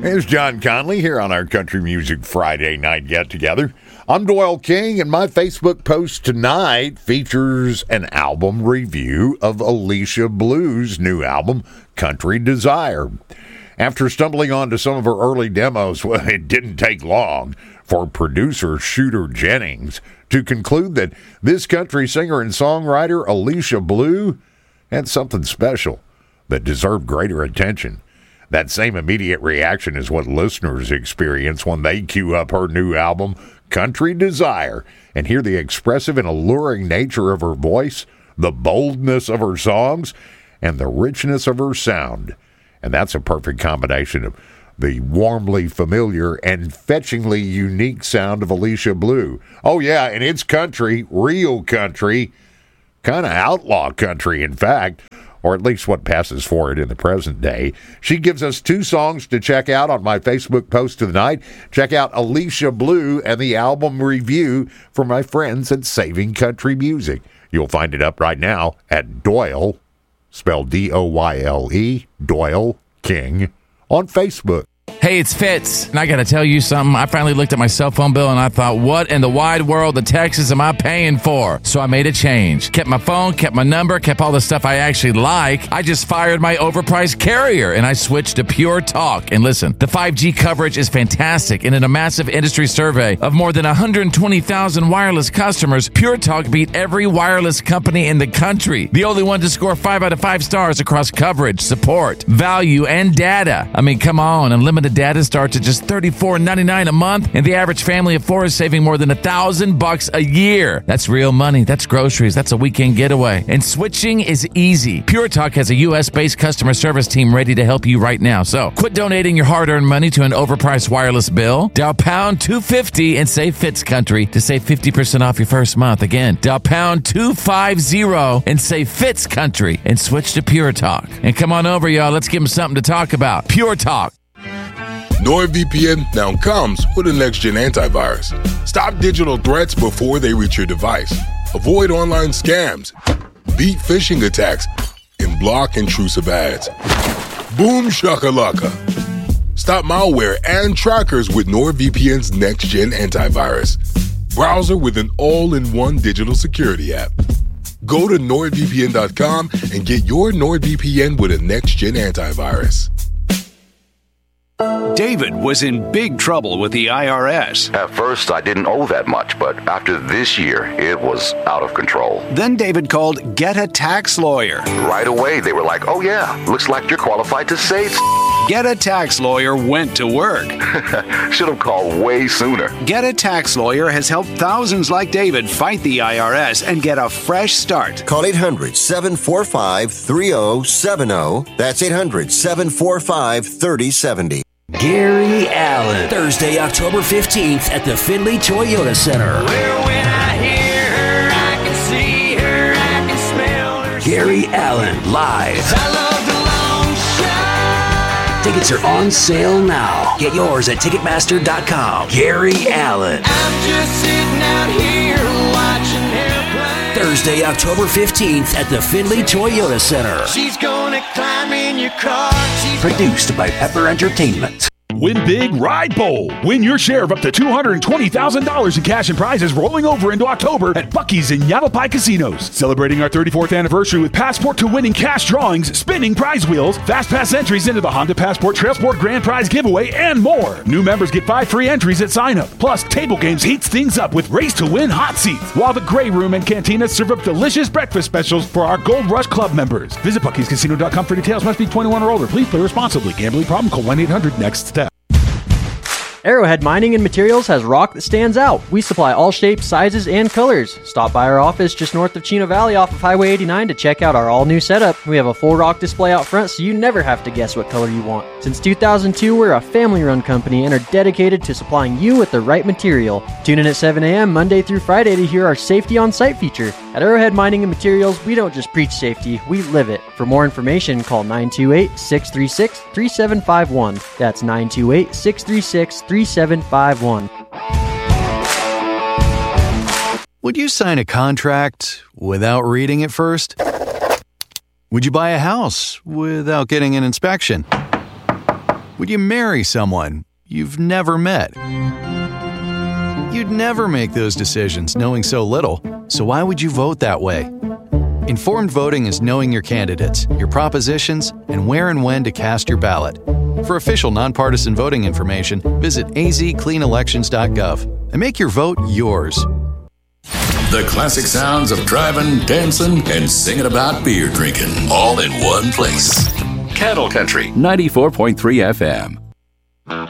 It's John Conley here on our Country Music Friday night get-together. I'm Doyle King, and my Facebook post tonight features an album review of Alicia Blue's new album, Country Desire. After stumbling onto some of her early demos, well, it didn't take long for producer Shooter Jennings to conclude that this country singer and songwriter, Alicia Blue, had something special that deserved greater attention. That same immediate reaction is what listeners experience when they cue up her new album, Country Desire, and hear the expressive and alluring nature of her voice, the boldness of her songs, and the richness of her sound. And that's a perfect combination of the warmly familiar and fetchingly unique sound of Alicia Blue. Oh yeah, and it's country, real country, kind of outlaw country, in fact, or at least what passes for it in the present day. She gives us two songs to check out on my Facebook post tonight. Check out Alicia Blue and the album review from my friends at Saving Country Music. You'll find it up right now at Doyle, spelled D-O-Y-L-E, Doyle King, on Facebook. Hey, it's Fitz, and I got to tell you something. I finally looked at my cell phone bill, and I thought, what in the wide world of Texas am I paying for? So I made a change. Kept my phone, kept my number, kept all the stuff I actually like. I just fired my overpriced carrier, and I switched to Pure Talk. And listen, the 5G coverage is fantastic, and in a massive industry survey of more than 120,000 wireless customers, Pure Talk beat every wireless company in the country. The only one to score 5 out of 5 stars across coverage, support, value, and data. I mean, come on, unlimited data starts at just $34.99 a month, and the average family of 4 is saving more than $1,000 a year. That's real money. That's groceries. That's a weekend getaway. And switching is easy. Pure Talk has a U.S.-based customer service team ready to help you right now. So quit donating your hard-earned money to an overpriced wireless bill. Dial pound 250 and say Fitz Country to save 50% off your first month. Again, dial pound 250 and say Fitz Country and switch to Pure Talk. And come on over, y'all. Let's give them something to talk about. Pure Talk. NordVPN now comes with a next-gen antivirus. Stop digital threats before they reach your device. Avoid online scams, beat phishing attacks, and block intrusive ads. Boom shakalaka. Stop malware and trackers with NordVPN's next-gen antivirus. Browser with an all-in-one digital security app. Go to NordVPN.com and get your NordVPN with a next-gen antivirus. David was in big trouble with the IRS. At first, I didn't owe that much, but after this year, it was out of control. Then David called Get a Tax Lawyer. Right away, they were like, oh yeah, looks like you're qualified to save. Get a Tax Lawyer went to work. Should have called way sooner. Get a Tax Lawyer has helped thousands like David fight the IRS and get a fresh start. Call 800-745-3070. That's 800-745-3070. Gary Allan, Thursday, October 15th at the Findlay Toyota Center. Well, when I hear her, I can see her, I can smell her. Gary Allan, live. I love the long shot. Tickets are on sale now. Get yours at Ticketmaster.com. Gary Allan. I'm just sitting out here watching her play. Thursday, October 15th at the Findlay Toyota Center. She's gonna climb in your car. Produced by Pepper Entertainment. Win big, ride bold. Win your share of up to $220,000 in cash and prizes rolling over into October at Buc-ee's in Yavapai Casinos. Celebrating our 34th anniversary with Passport to winning cash drawings, spinning prize wheels, fast pass entries into the Honda Passport Trail Sport Grand Prize giveaway, and more. New members get 5 free entries at sign up. Plus, table games heats things up with race to win hot seats, while the Grey Room and Cantina serve up delicious breakfast specials for our Gold Rush Club members. Visit Buc-ee'sCasino.com for details. Must be 21 or older. Please play responsibly. Gambling problem? Call 1-800-NEXT-STEP. Arrowhead Mining and Materials has rock that stands out. We supply all shapes, sizes, and colors. Stop by our office just north of Chino Valley off of Highway 89 to check out our all-new setup. We have a full rock display out front so you never have to guess what color you want. Since 2002, we're a family-run company and are dedicated to supplying you with the right material. Tune in at 7 a.m. Monday through Friday to hear our Safety on Site feature. At Arrowhead Mining and Materials, we don't just preach safety, we live it. For more information, call 928-636-3751. That's 928-636-3751. Would you sign a contract without reading it first? Would you buy a house without getting an inspection? Would you marry someone you've never met? You'd never make those decisions knowing so little, so why would you vote that way? Informed voting is knowing your candidates, your propositions, and where and when to cast your ballot. For official nonpartisan voting information, visit azcleanelections.gov and make your vote yours. The classic sounds of driving, dancing, and singing about beer drinking, all in one place. Cattle Country 94.3 FM.